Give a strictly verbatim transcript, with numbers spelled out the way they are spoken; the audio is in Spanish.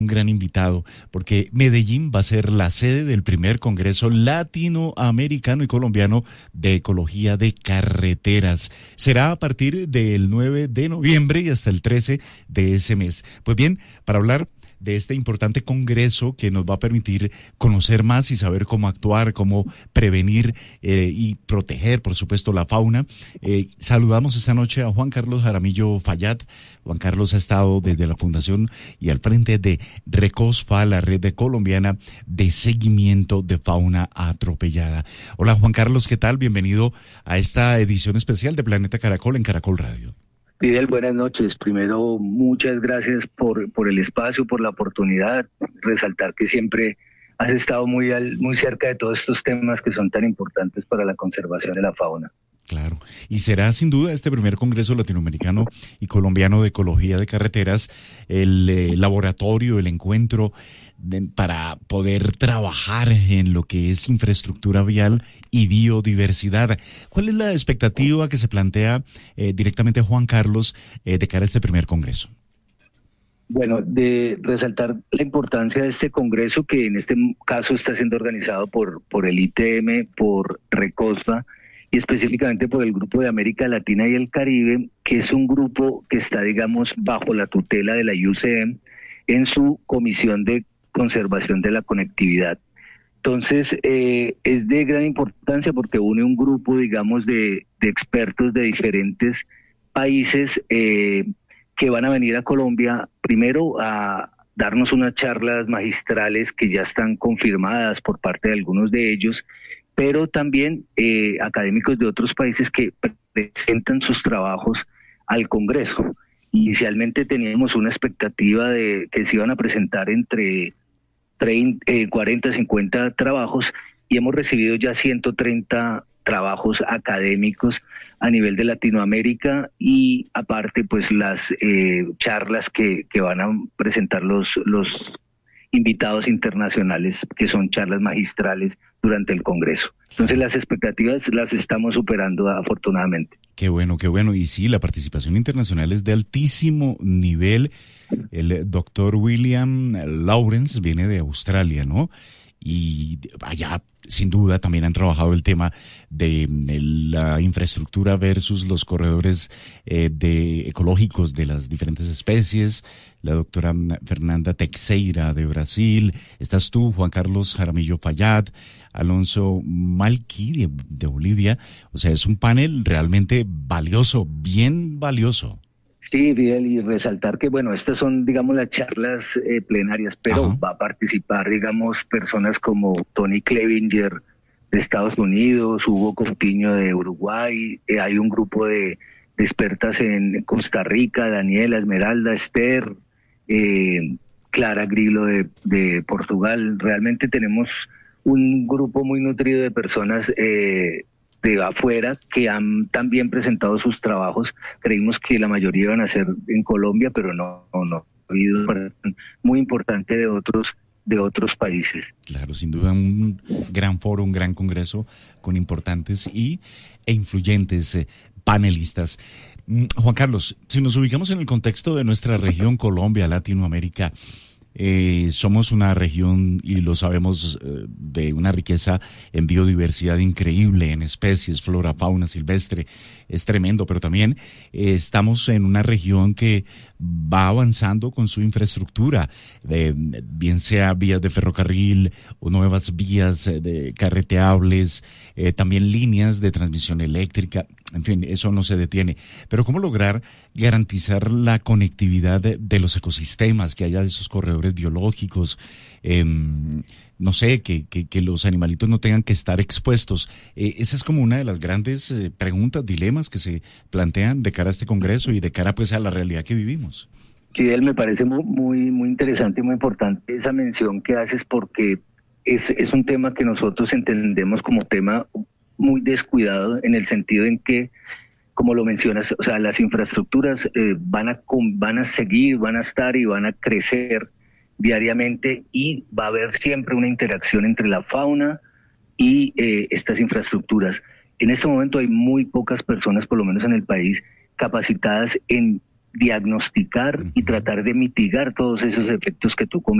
Un gran invitado, porque Medellín va a ser la sede del primer Congreso Latinoamericano y Colombiano de Ecología de Carreteras. Será a partir del nueve de noviembre y hasta el trece de ese mes. Pues bien, para hablar de este importante congreso que nos va a permitir conocer más y saber cómo actuar, cómo prevenir eh, y proteger, por supuesto, la fauna. Eh, saludamos esta noche a Juan Carlos Jaramillo Fayad. Juan Carlos ha estado desde la fundación y al frente de RECOSFA, la red de colombiana de seguimiento de fauna atropellada. Hola Juan Carlos, ¿qué tal? Bienvenido a esta edición especial de Planeta Caracol en Caracol Radio. Fidel, buenas noches. Primero, muchas gracias por, por el espacio, por la oportunidad. Resaltar que siempre has estado muy, al, muy cerca de todos estos temas que son tan importantes para la conservación de la fauna. Claro, y será sin duda este primer Congreso Latinoamericano y Colombiano de Ecología de Carreteras el eh, laboratorio, el encuentro de, para poder trabajar en lo que es infraestructura vial y biodiversidad. ¿Cuál es la expectativa que se plantea eh, directamente Juan Carlos eh, de cara a este primer Congreso? Bueno, de resaltar la importancia de este Congreso, que en este caso está siendo organizado por, por el I T M, por RECOSFA, y específicamente por el Grupo de América Latina y el Caribe, que es un grupo que está, digamos, bajo la tutela de la I U C M en su Comisión de Conservación de la Conectividad. Entonces, eh, es de gran importancia porque une un grupo, digamos, de, de expertos de diferentes países eh, que van a venir a Colombia, primero a darnos unas charlas magistrales que ya están confirmadas por parte de algunos de ellos, pero también eh, académicos de otros países que presentan sus trabajos al Congreso. Inicialmente teníamos una expectativa de que se iban a presentar entre treinta, eh, cuarenta, cincuenta trabajos y hemos recibido ya ciento treinta trabajos académicos a nivel de Latinoamérica y aparte pues las eh, charlas que, que van a presentar los, los invitados internacionales, que son charlas magistrales durante el Congreso. Entonces las expectativas las estamos superando afortunadamente. Qué bueno, qué bueno. Y sí, la participación internacional es de altísimo nivel. El doctor William Lawrence viene de Australia, ¿no? Y allá, sin duda, también han trabajado el tema de, de la infraestructura versus los corredores eh, de ecológicos de las diferentes especies. La doctora Fernanda Teixeira de Brasil. Estás tú, Juan Carlos Jaramillo Fayad, Alonso Malqui de, de Bolivia. O sea, es un panel realmente valioso, bien valioso. Sí, Fidel, y resaltar que, bueno, estas son, digamos, las charlas eh, plenarias, pero Ajá. va a participar, digamos, personas como Tony Clevinger de Estados Unidos, Hugo Coutinho de Uruguay, eh, hay un grupo de, de expertas en Costa Rica, Daniela, Esmeralda, Esther, eh, Clara Grillo de, de Portugal. Realmente tenemos un grupo muy nutrido de personas eh, de afuera que han también presentado sus trabajos. Creímos que la mayoría iban a ser en Colombia, pero no, no, no. Ha habido muy importante de otros de otros países. Claro, sin duda un gran foro, un gran congreso con importantes y e influyentes eh, panelistas. Juan Carlos, si nos ubicamos en el contexto de nuestra región Colombia, Latinoamérica, Eh, somos una región, y lo sabemos, eh, de una riqueza en biodiversidad increíble, en especies, flora, fauna silvestre, es tremendo, pero también eh, estamos en una región que va avanzando con su infraestructura, eh, bien sea vías de ferrocarril o nuevas vías eh, de carreteables, eh, también líneas de transmisión eléctrica, en fin, eso no se detiene. Pero ¿cómo lograr garantizar la conectividad de, de los ecosistemas, que haya esos corredores biológicos, eh, no sé, que, que, que los animalitos no tengan que estar expuestos? Eh, esa es como una de las grandes eh, preguntas, dilemas que se plantean de cara a este congreso y de cara pues a la realidad que vivimos. Fidel, me parece muy, muy, muy interesante y muy importante esa mención que haces, porque es, es un tema que nosotros entendemos como tema muy descuidado, en el sentido en que, como lo mencionas, o sea, las infraestructuras eh, van a van a seguir, van a estar y van a crecer diariamente, y va a haber siempre una interacción entre la fauna y eh, estas infraestructuras. En este momento hay muy pocas personas, por lo menos en el país, capacitadas en diagnosticar y tratar de mitigar todos esos efectos que tú comentas.